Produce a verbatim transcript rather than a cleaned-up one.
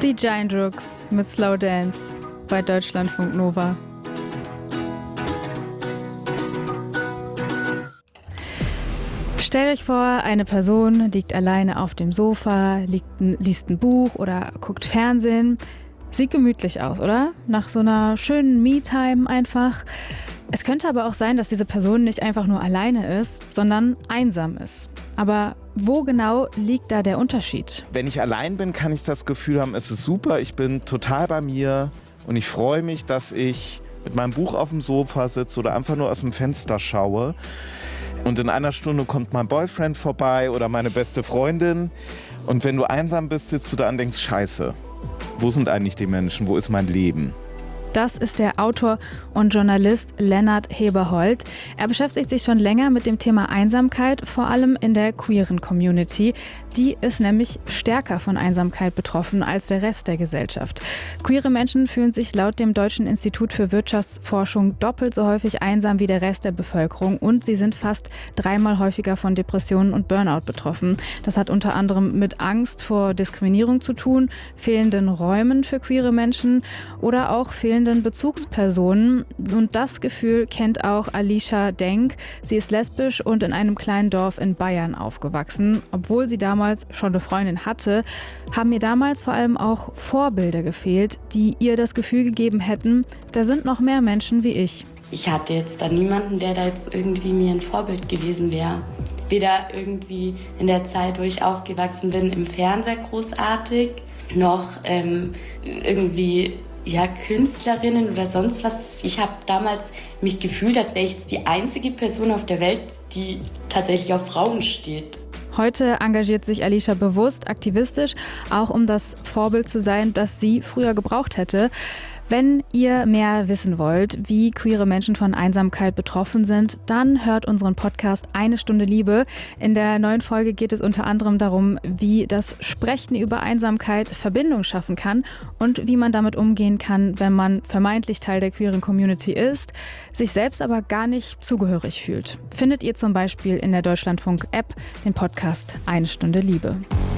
Die Giant Rooks mit Slow Dance bei Deutschlandfunk Nova. Stellt euch vor, eine Person liegt alleine auf dem Sofa, liegt, liest ein Buch oder guckt Fernsehen. Sieht gemütlich aus, oder? Nach so einer schönen Me-Time einfach. Es könnte aber auch sein, dass diese Person nicht einfach nur alleine ist, sondern einsam ist. Aber wo genau liegt da der Unterschied? Wenn ich allein bin, kann ich das Gefühl haben, es ist super, ich bin total bei mir und ich freue mich, dass ich mit meinem Buch auf dem Sofa sitze oder einfach nur aus dem Fenster schaue. Und in einer Stunde kommt mein Boyfriend vorbei oder meine beste Freundin. Und wenn du einsam bist, sitzt du da und denkst, scheiße, wo sind eigentlich die Menschen, wo ist mein Leben? Das ist der Autor und Journalist Lennart Heberhold. Er beschäftigt sich schon länger mit dem Thema Einsamkeit, vor allem in der queeren Community. Die ist nämlich stärker von Einsamkeit betroffen als der Rest der Gesellschaft. Queere Menschen fühlen sich laut dem Deutschen Institut für Wirtschaftsforschung doppelt so häufig einsam wie der Rest der Bevölkerung und sie sind fast dreimal häufiger von Depressionen und Burnout betroffen. Das hat unter anderem mit Angst vor Diskriminierung zu tun, fehlenden Räumen für queere Menschen oder auch fehlenden Bezugspersonen. Und das Gefühl kennt auch Alicia Denk. Sie ist lesbisch und in einem kleinen Dorf in Bayern aufgewachsen. Obwohl sie damals schon eine Freundin hatte, haben ihr damals vor allem auch Vorbilder gefehlt, die ihr das Gefühl gegeben hätten, da sind noch mehr Menschen wie ich. Ich hatte jetzt da niemanden, der da jetzt irgendwie mir ein Vorbild gewesen wäre. Weder irgendwie in der Zeit, wo ich aufgewachsen bin, im Fernseher großartig, noch ähm, irgendwie ja, Künstlerinnen oder sonst was. Ich habe damals mich gefühlt, als wäre ich jetzt die einzige Person auf der Welt, die tatsächlich auf Frauen steht. Heute engagiert sich Alicia bewusst aktivistisch, auch um das Vorbild zu sein, das sie früher gebraucht hätte. Wenn ihr mehr wissen wollt, wie queere Menschen von Einsamkeit betroffen sind, dann hört unseren Podcast Eine Stunde Liebe. In der neuen Folge geht es unter anderem darum, wie das Sprechen über Einsamkeit Verbindung schaffen kann und wie man damit umgehen kann, wenn man vermeintlich Teil der queeren Community ist, sich selbst aber gar nicht zugehörig fühlt. Findet ihr zum Beispiel in der Deutschlandfunk-App den Podcast Eine Stunde Liebe.